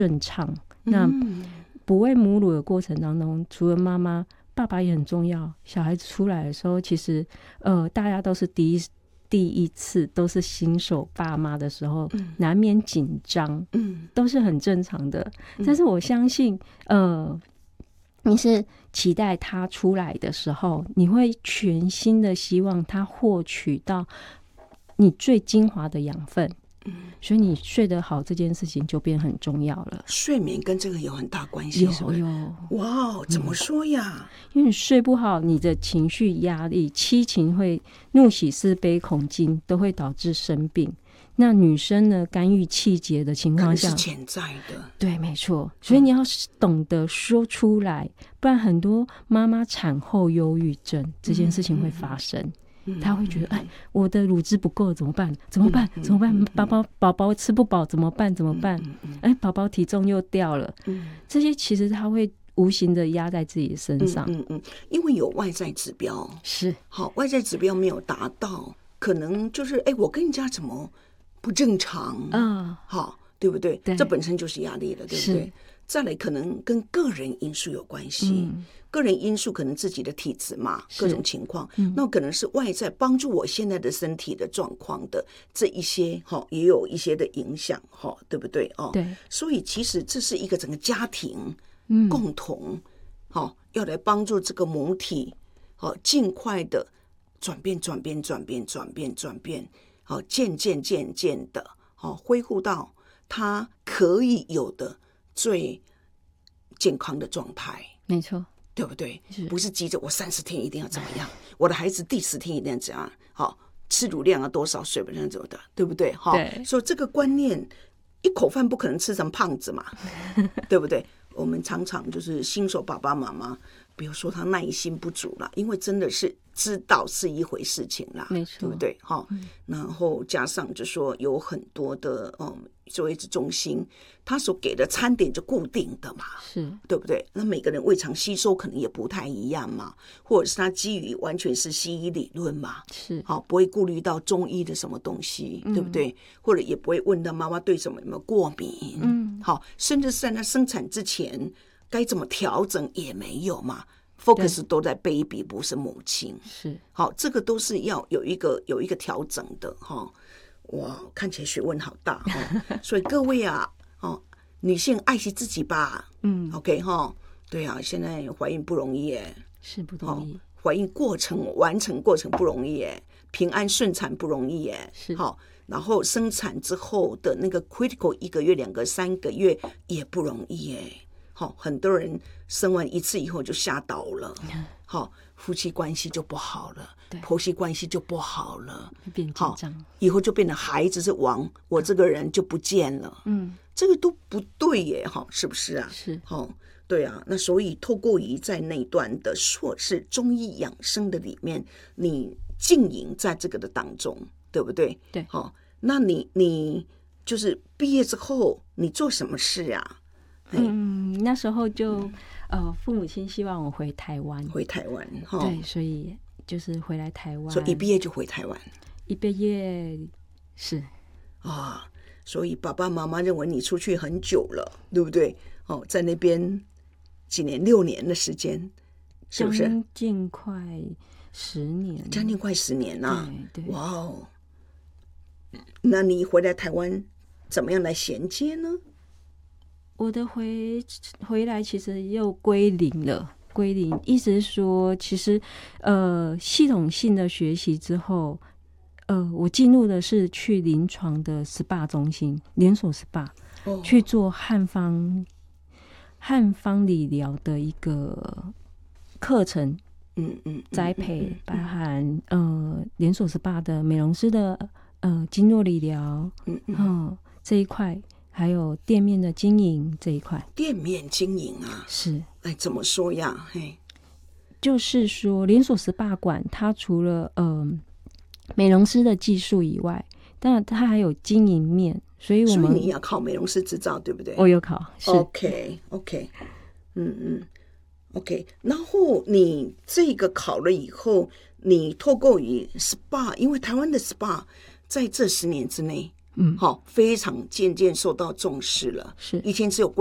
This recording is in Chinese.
顺畅。那哺喂母乳的过程当中，除了妈妈，爸爸也很重要。小孩子出来的时候，其实大家都是第一次，都是新手爸妈的时候，难免紧张，都是很正常的。但是我相信，你是期待他出来的时候，你会全心的希望他获取到你最精华的养分。所以你睡得好这件事情就变很重要了。 睡眠跟这个有很大关系，是不是？ 有。 哇，怎么说呀？ 因为你睡不好，你的情绪压力、七情会怒喜思悲恐惊都会导致生病。那女生呢，干预气节的情况下， 是潜在的。 对，没错。所以你要懂得说出来，不然很多妈妈产后忧郁症这件事情会发生。他会觉得，哎，我的乳汁不够怎么办？怎么办？宝宝吃不饱怎么办？哎，宝宝体重又掉了。这些其实他会无形的压在自己身上。 因为有外在指标， 是好，外在指标没有达到，可能就是哎，我跟人家怎么不正常啊？好，对不对？这本身就是压力了，对不对？再来，可能跟个人因素有关系。个人因素可能自己的体质嘛，各种情况，那可能是外在帮助我现在的身体的状况的这一些也有一些的影响，对不对？ 对， 所以其实这是一个整个家庭共同要来帮助这个母体尽快的转变，渐渐的恢复到它可以有的最健康的状态。 没错。 对不对？不是急着我30天一定要怎么样，我的孩子第10天一定要怎样，吃乳量要多少，水分量怎么的，对不对？ 对。 所以这个观念，一口饭不可能吃成胖子嘛，对不对？我们常常就是新手爸爸妈妈，比如说他耐心不足啦，因为真的是知道是一回事情啦， 没错， 对不对？然后加上就说有很多的所谓是中心，他所给的餐点就固定的嘛， 是对不对？那每个人胃肠吸收可能也不太一样嘛，或者是他基于完全是西医理论嘛， 是不会顾虑到中医的什么东西，对不对？或者也不会问到妈妈对什么有没有过敏，甚至是在他生产之前该怎么调整也没有嘛。focus 都在 baby 不是母亲， 是好，这个都是要有一个调整的哇，看起来学问好大所以各位啊女性爱惜自己吧，OK 对啊，现在怀孕不容易耶， 是不容易， 怀孕完成过程不容易耶，平安顺产不容易耶， 是然后生产之后的那个 critical 1个月、2个、3个月也不容易耶。很多人生完1次以后就吓倒了，夫妻关系就不好了，婆媳关系就不好了， 变紧张， 以后就变成孩子是王，我这个人就不见了，这个都不对耶，是不是啊？ 是， 对啊，那所以透过于在那段的硕士中医养生的里面，你经营在这个的当中，对不对？ 对， 那你就是毕业之后你做什么事啊？ 那时候就父母亲希望我回台湾，对，所以就是回来台湾， 所以一毕业就回台湾， 一毕业是所以爸爸妈妈认为你出去很久了，对不对？在那边几年，6年的时间，是不是？ 将近快10年， 将近快10年啊！ 对， 哇哦！那你回来台湾怎么样来衔接呢？ 我的回来其实又归零了，意思是说，其实系统性的学习之后，我进入的是去临床的 SPA 中心，连锁 SPA，去做汉方理疗的一个课程，栽培，包含连锁 SPA 的美容师的经络理疗，这一块。还有店面的经营这一块， 店面经营啊， 是， 怎么说呀？ 就是说连锁SPA馆，它除了美容师的技术以外，当然它还有经营面，所以你要考美容师执照，对不对？ 我有考，是 OK， OK。然后你这个考了以后，你透过于 SPA， 因为台湾的 SPA 在这10年之内嗯， 好，非常渐渐受到重视了。 是以前只有